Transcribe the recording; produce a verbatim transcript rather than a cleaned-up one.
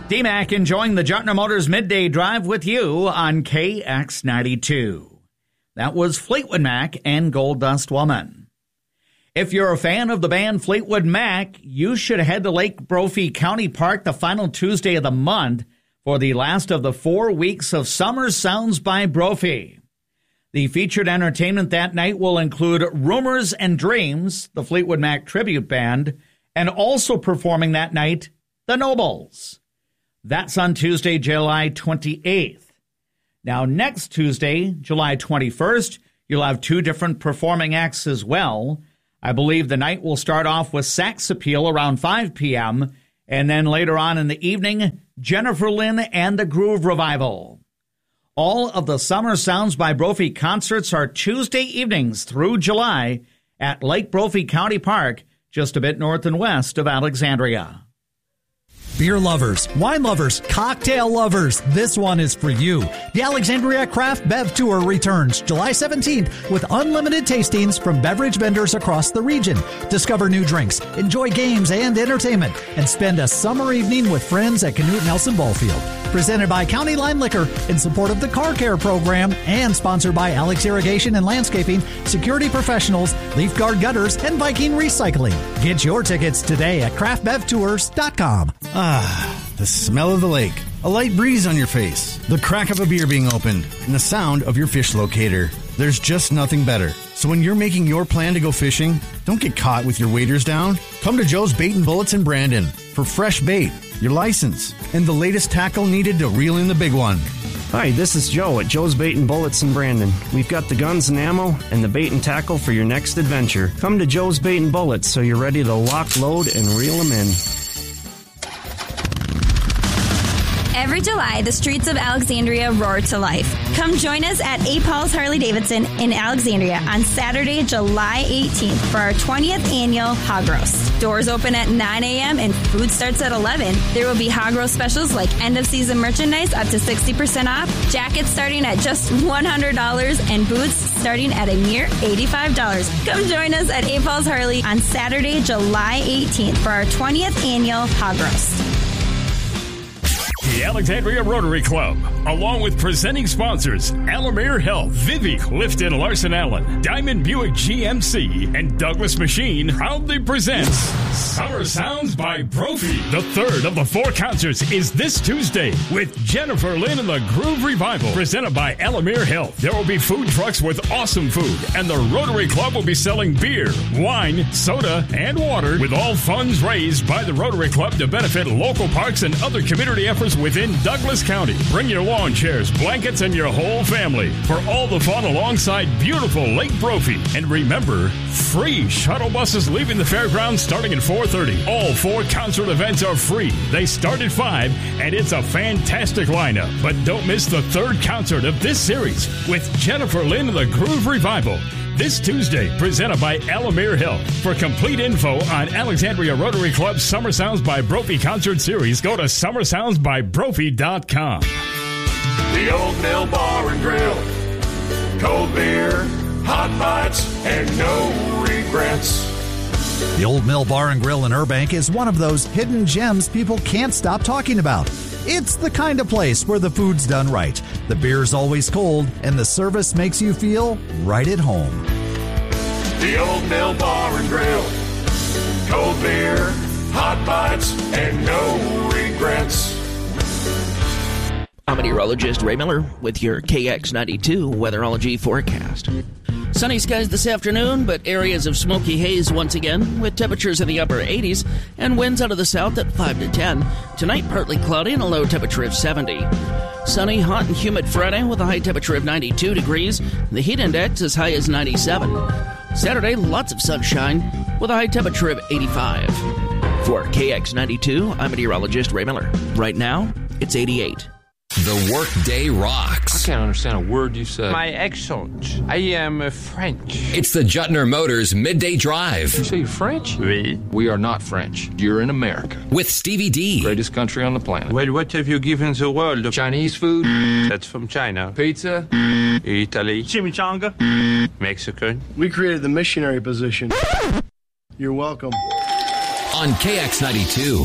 D-Mac enjoying the Jutner Motors Midday Drive with you on K X ninety-two. That was Fleetwood Mac and Gold Dust Woman. If you're a fan of the band Fleetwood Mac, you should head to Lake Brophy County Park the final Tuesday of the month for the last of the four weeks of Summer Sounds by Brophy. The featured entertainment that night will include Rumors and Dreams, the Fleetwood Mac tribute band, and also performing that night, the Nobles. That's on Tuesday, July twenty-eighth. Now, next Tuesday, July twenty-first, you'll have two different performing acts as well. I believe the night will start off with Sax Appeal around five p.m., and then later on in the evening, Jennifer Lynn and the Groove Revival. All of the Summer Sounds by Brophy concerts are Tuesday evenings through July at Lake Brophy County Park, just a bit north and west of Alexandria. Beer lovers, wine lovers, cocktail lovers, this one is for you. The Alexandria Craft Bev Tour returns July seventeenth with unlimited tastings from beverage vendors across the region. Discover new drinks, enjoy games and entertainment, and spend a summer evening with friends at Canute Nelson Ballfield. Presented by County Line Liquor in support of the Car Care Program and sponsored by Alex Irrigation and Landscaping, Security Professionals, Leaf Guard Gutters, and Viking Recycling. Get your tickets today at craft bev tours dot com. Ah, the smell of the lake, a light breeze on your face, the crack of a beer being opened, and the sound of your fish locator. There's just nothing better. So when you're making your plan to go fishing, don't get caught with your waders down. Come to Joe's Bait and Bullets in Brandon for fresh bait, your license, and the latest tackle needed to reel in the big one. Hi, this is Joe at Joe's Bait and Bullets in Brandon. We've got the guns and ammo and the bait and tackle for your next adventure. Come to Joe's Bait and Bullets so you're ready to lock, load, and reel them in. Every July, the streets of Alexandria roar to life. Come join us at A. Paul's Harley-Davidson in Alexandria on Saturday, July eighteenth for our twentieth annual Hog Roast. Doors open at nine a.m. and food starts at eleven. There will be Hog Roast specials like end-of-season merchandise up to sixty percent off, jackets starting at just one hundred dollars, and boots starting at a mere eighty-five dollars. Come join us at A. Paul's Harley on Saturday, July eighteenth for our twentieth annual Hog Roast. The Alexandria Rotary Club, along with presenting sponsors Alamere Health, Vivi, Clifton Larson Allen, Diamond Buick G M C, and Douglas Machine, proudly presents Summer Sounds by Brophy. The third of the four concerts is this Tuesday with Jennifer Lynn and the Groove Revival, presented by Alamere Health. There will be food trucks with awesome food, and the Rotary Club will be selling beer, wine, soda, and water, with all funds raised by the Rotary Club to benefit local parks and other community efforts within Douglas County. Bring your lawn chairs, blankets, and your whole family for all the fun alongside beautiful Lake Brophy. And remember, free shuttle buses leaving the fairgrounds starting at four thirty. All four concert events are free. They start at five, and it's a fantastic lineup. But don't miss the third concert of this series with Jennifer Lynn and the Groove Revival. This Tuesday, presented by Alamere Health. For complete info on Alexandria Rotary Club's Summer Sounds by Brophy concert series, go to summer sounds by brophy dot com. The Old Mill Bar and Grill. Cold beer, hot bites, and no regrets. The Old Mill Bar and Grill in Burbank is one of those hidden gems people can't stop talking about. It's the kind of place where the food's done right, the beer's always cold, and the service makes you feel right at home. The Old Mill Bar and Grill. Cold beer, hot bites, and no regrets. I'm meteorologist Ray Miller with your K X ninety-two weatherology forecast. Sunny skies this afternoon, but areas of smoky haze once again, with temperatures in the upper eighties and winds out of the south at five to ten. Tonight, partly cloudy and a low temperature of seventy. Sunny, hot, and humid Friday with a high temperature of ninety-two degrees. The heat index as high as ninety-seven. Saturday, lots of sunshine with a high temperature of eighty-five. For K X ninety-two, I'm meteorologist Ray Miller. Right now, it's eighty-eight. The Workday Rocks. I can't understand a word you said. My accent. I am uh, French. It's the Jutner Motors Midday Drive. You say you're French? Oui. We are not French. You're in America. With Stevie D. Greatest country on the planet. Well, what have you given the world? Chinese food? That's from China. Pizza? Italy. Chimichanga? Mexican. We created the missionary position. You're welcome. On K X ninety-two.